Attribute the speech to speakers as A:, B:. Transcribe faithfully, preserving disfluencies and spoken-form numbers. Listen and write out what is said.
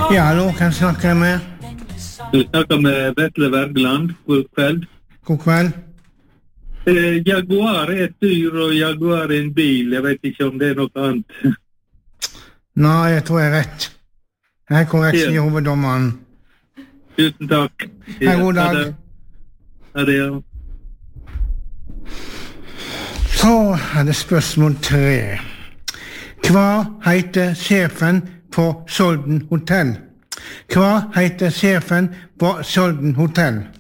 A: Ja, hallo, hvem snakker jeg med?
B: Du snakker med Vetle Wergeland. God kveld.
A: God kveld.
B: Eh, Jaguar er et dyr, og Jaguar er en bil. Jeg vet ikke om det er noe annet.
A: Nei, jeg tror jeg er rett. Jeg er korrekt, sier
B: Ja.
A: hoveddommeren.
B: Tusen takk.
A: Hei, god dag.
B: Ha det. Ha det, ja.
A: Så er det spørsmål tre. Hva heter sjefen på Solden Hotel? Hva heter sjefen på Solden Hotel?